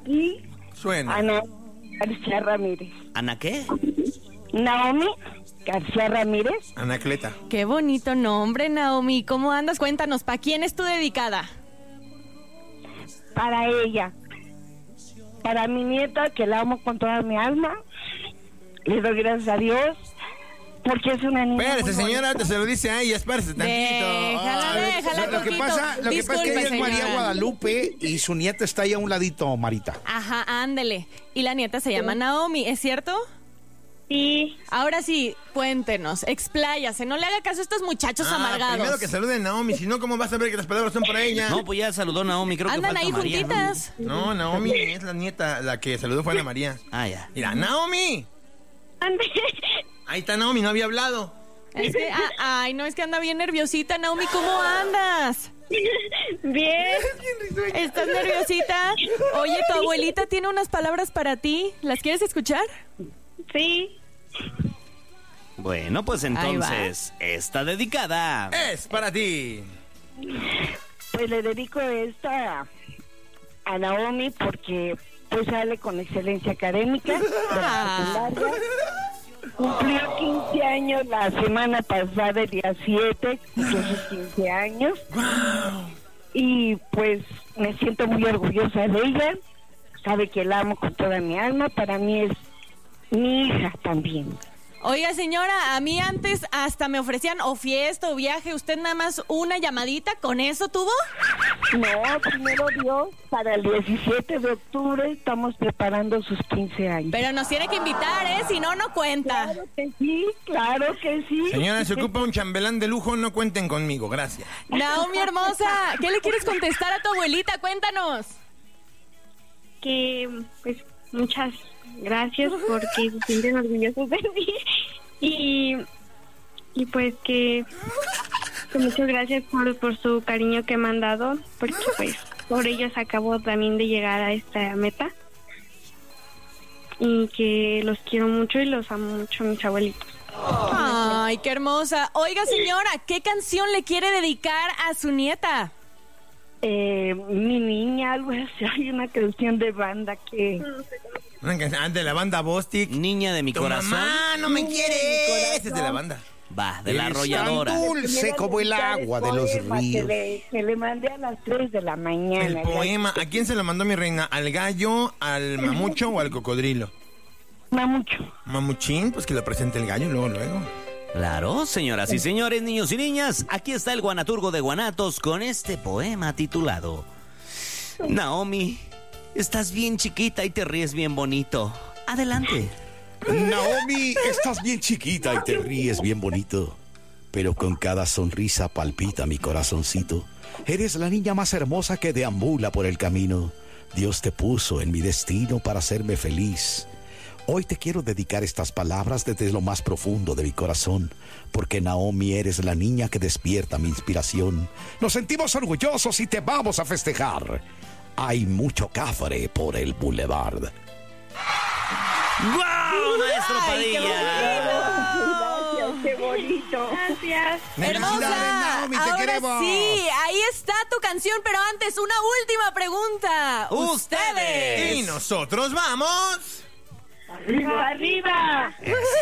aquí Suena. Ana García Ramírez. ¿Ana qué? Naomi García Ramírez. Anacleta. Qué bonito nombre, Naomi. ¿Cómo andas? Cuéntanos, ¿para quién es tu dedicada? Para ella. Para mi nieta, que la amo con toda mi alma. Le doy gracias a Dios. Porque es una niña. Espérese, muy señora, bonita. antes se lo dice a ella, espérese tantito. Déjala Lo que poquito. pasa es que Disculpe, ella es María señora. Guadalupe y su nieta está ahí a un ladito, Marita. Ajá, ándele. Y la nieta se llama Naomi, ¿es cierto? Sí. Ahora sí, cuéntenos, expláyase, no le haga caso a estos muchachos amargados. Primero que saluden a Naomi, si no, ¿cómo vas a ver que las palabras son para ella? No, pues ya saludó Naomi, creo que Andan falta ahí María, ¿no? juntitas. No, Naomi es la nieta, la que saludó fue Ana María. Ah, ya. Mira, Naomi. Ahí está Naomi, no había hablado. Es que, ay, no, es que anda bien nerviosita, Naomi, ¿cómo andas? Bien. ¿Estás nerviosita? Oye, tu abuelita tiene unas palabras para ti, ¿las quieres escuchar? Sí. Bueno, pues Ahí va. entonces, está dedicada. Es para ti. Pues le dedico esta a Naomi porque pues sale con excelencia académica de la secundaria. Cumplió 15 años la semana pasada, el día 7, cumplió sus 15 años. Y pues me siento muy orgullosa de ella. Sabe que la amo con toda mi alma. Para mí es mi hija también. Oiga, señora, a mí antes hasta me ofrecían o fiesta o viaje, ¿usted nada más una llamadita con eso tuvo? No, primero Dios, para el 17 de octubre estamos preparando sus 15 años. Pero nos tiene que invitar, ¿eh? Si no, no cuenta. Claro que sí, claro que sí. Señora, se ocupa un chambelán de lujo, no cuenten conmigo, gracias. Naomi, hermosa, ¿qué le quieres contestar a tu abuelita? Cuéntanos. Que pues muchas gracias porque se sienten orgullosos de mí y pues que muchas gracias por su cariño que me han dado, porque pues por ellos acabo también de llegar a esta meta y que los quiero mucho y los amo mucho a mis abuelitos. Ay, qué hermosa. Oiga, señora, ¿qué canción le quiere dedicar a su nieta? Mi niña, algo así, hay una canción de banda que... De la banda Bostic. Niña de mi Tu corazón. mamá no me Niña de mi quiere. corazón. Ese es de la banda. Va, de la Es arrolladora. tan dulce como el agua de los ríos. Que le mandé a las 3 de la mañana. El poema. ¿A quién se lo mandó mi reina? ¿Al gallo, al mamucho o al cocodrilo? Mucho. Mamuchín, pues que lo presente el gallo luego. Claro, señoras y señores, niños y niñas, aquí está el guanaturgo de Guanatos con este poema titulado Naomi, estás bien chiquita y te ríes bien bonito. Adelante. Naomi, estás bien chiquita y te ríes bien bonito, pero con cada sonrisa palpita mi corazoncito. Eres la niña más hermosa que deambula por el camino. Dios te puso en mi destino para hacerme feliz. Hoy te quiero dedicar estas palabras desde lo más profundo de mi corazón, porque Naomi eres la niña que despierta mi inspiración. Nos sentimos orgullosos y te vamos a festejar. Hay mucho cafre por el boulevard. ¡Guau, maestro Padilla! Gracias, qué bonito. Gracias. Hermosa, Naomi, te ahora queremos. sí, ahí está tu canción, pero antes una última pregunta. ¡Ustedes! Y nosotros vamos. ¡Arriba, arriba!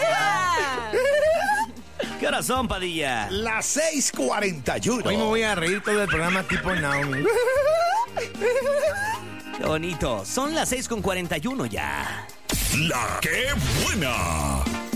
¿Qué horas son, Padilla? Las 6:41. Hoy me voy a reír todo el programa tipo Naomi. Qué bonito. Son las 6:41 ya. La que buena.